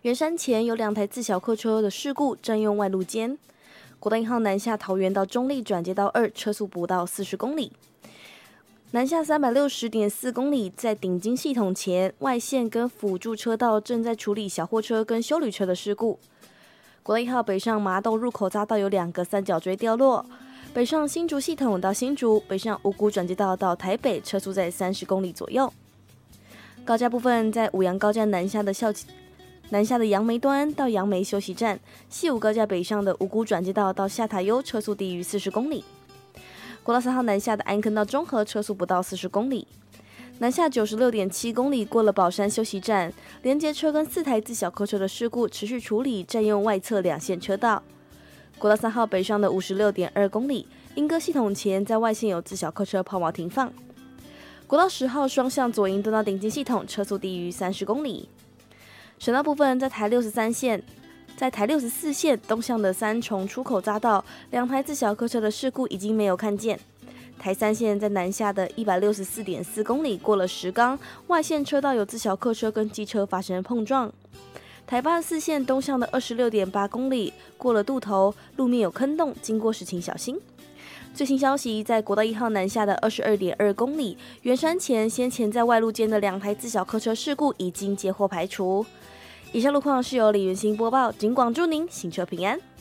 圆山前有2台自小客车的事故占用外路间。国道1号南下桃园到中立转接道2，车速不到40公里。南下360.4公里，在顶金系统前外线跟辅助车道正在处理小货车跟休旅车的事故。国道1号北上麻豆入口匝道有2个三角锥掉落。北上新竹系统到新竹，北上五股转接道到台北，车速在30公里左右。高架部分，在五杨高架南下的杨梅端到杨梅休息站，西武高架北上的五股转接道到下塔悠，车速低于40公里。国道3号南下的安坑到中和，车速不到40公里。南下96.7公里，过了宝山休息站，连接车跟4台自小客车的事故持续处理，占用外侧2线车道。国道3号北上的56.2公里，莺歌系统前在外线有自小客车抛锚停放。国道10号双向左营敦到顶金系统，车速低于30公里。省道部分，在台64线东向的三重出口匝道，2台自小客车的事故已经没有看见。台3线在南下的164.4公里，过了石冈，外线车道有自小客车跟机车发生碰撞。台84线东向的26.8公里，过了渡头，路面有坑洞，经过时请小心。最新消息，在国道1号南下的22.2公里，圆山前先前在外路间的2台自小客车事故已经接获排除。以上路况是由李元兴播报，警广祝您行车平安。